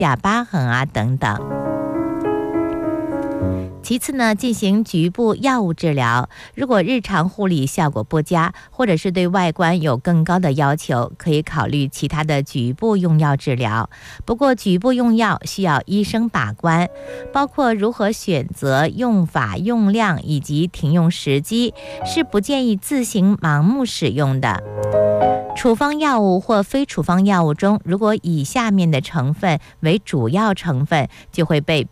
下疤痕啊等等。其次呢，进行局部药物治疗。如果日常护理效果不佳，或者是对外观有更高的要求，可以考虑其他的局部用药治疗。不过，局部用药需要医生把关，包括如何选择用法、用量以及停用时机，是不建议自行盲目使用的。处方药物或非处方药物中，如果以下面的成分为主要成分，就会被